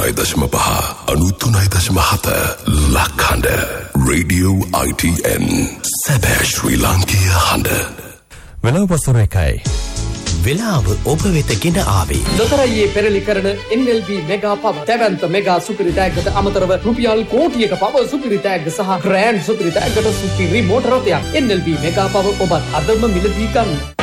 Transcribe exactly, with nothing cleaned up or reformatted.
අනූතුනයි දශම පහ අනූතුනයි දශම හත ලක්හඬ රේඩියෝ I T N සැබෑ ශ්‍රී ලාංකීය හඬ. වෙලාව පසර එකයි. වෙලාව ඔබ වෙත ගෙන ආවේ ලොතරැයියේ පෙරලි කරන N L B මෙගා පව දැවැන්ත මෙගා සුපිරි තෑග්ගට අමතරව රුපියල් කෝටියක පව සුපිරි තෑග්ග සහ ග්‍රෑන්ඩ් සුපිරි තෑග්ගට සුපිරි මෝටර රථයක්. N L B මෙගා පව ඔබත් අදම මිලදී ගන්න.